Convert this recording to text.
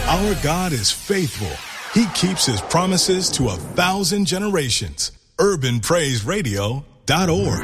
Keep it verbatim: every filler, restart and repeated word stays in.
Our God is faithful. He keeps his promises to a thousand generations. urban praise radio dot org.